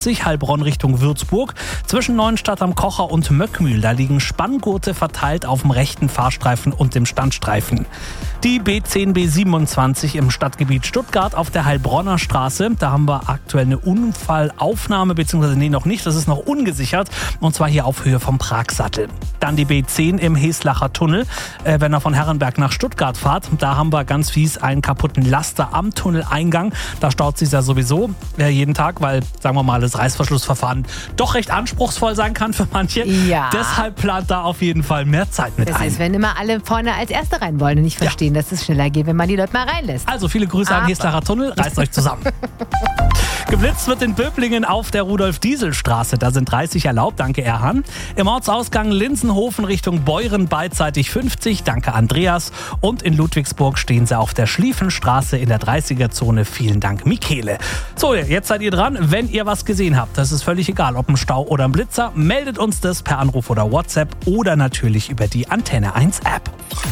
Heilbronn Richtung Würzburg. Zwischen Neuenstadt am Kocher und Möckmühl, da liegen Spanngurte verteilt auf dem rechten Fahrstreifen und dem Standstreifen. Die B10, B27 im Stadtgebiet Stuttgart auf der Heilbronner Straße. Da haben wir aktuell eine Unfallaufnahme, beziehungsweise noch nicht, das ist noch ungesichert. Und zwar hier auf Höhe vom Pragsattel. Dann die B10 im Heslacher Tunnel, wenn ihr von Herrenberg nach Stuttgart fahrt. Da haben wir ganz fies einen kaputten Laster am Tunneleingang. Da staut sich ja sowieso jeden Tag, weil, sagen wir mal, das Reißverschlussverfahren doch recht anspruchsvoll sein kann für manche. Ja. Deshalb plant da auf jeden Fall mehr Zeit mit ein. Das ist, wenn immer alle vorne als Erste rein wollen und nicht verstehen, dass es schneller geht, wenn man die Leute mal reinlässt. Also viele Grüße an Heslacher Tunnel, reißt euch zusammen. Geblitzt wird in Böblingen auf der Rudolf-Diesel-Straße. Da sind 30 erlaubt, danke Erhan. Im Ortsausgang Linsenhofen Richtung Beuren beidseitig 50, danke Andreas. Und in Ludwigsburg stehen sie auf der Schlieffenstraße in der 30er-Zone. Vielen Dank, Michele. So, jetzt seid ihr dran. Wenn ihr was gesehen habt, das ist völlig egal, ob ein Stau oder ein Blitzer, meldet uns das per Anruf oder WhatsApp oder natürlich über die Antenne 1 App.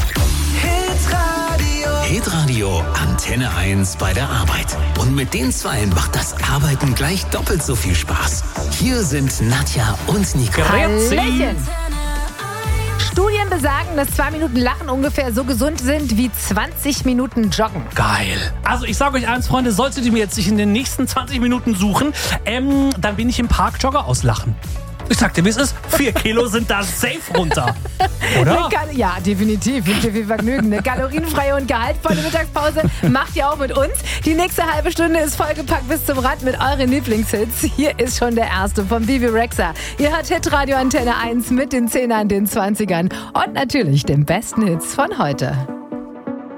Hitradio Antenne 1 bei der Arbeit. Und mit den Zweien macht das Arbeiten gleich doppelt so viel Spaß. Hier sind Nadja und Nico. Hallöchen. Studien besagen, dass 2 Minuten Lachen ungefähr so gesund sind wie 20 Minuten Joggen. Geil. Also ich sage euch eins, Freunde, solltet ihr mir jetzt in den nächsten 20 Minuten suchen, dann bin ich im Park Jogger auslachen. Ich sag dir, wie es ist. 4 Kilo sind da safe runter. Oder? Ja, definitiv. Wünsche dir viel Vergnügen. Eine kalorienfreie und gehaltvolle Mittagspause macht ihr auch mit uns. Die nächste halbe Stunde ist vollgepackt bis zum Rand mit euren Lieblingshits. Hier ist schon der erste von Bibi Rexha. Ihr hört Hitradio Antenne 1 mit den 10ern, den 20ern und natürlich den besten Hits von heute.